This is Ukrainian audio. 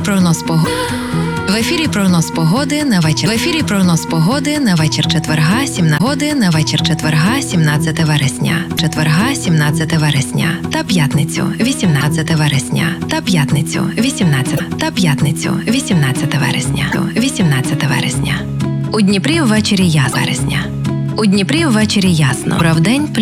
прогноз погоди. В ефірі прогноз погоди на вечір. В ефірі прогноз погоди на вечір четверга, 17 вересня. Четверга, 17 вересня. Та п'ятницю, 18 вересня. Та п'ятницю, 18 вересня. У Дніпрі ввечері ясно. У Дніпрі ввечері ясно. Вдень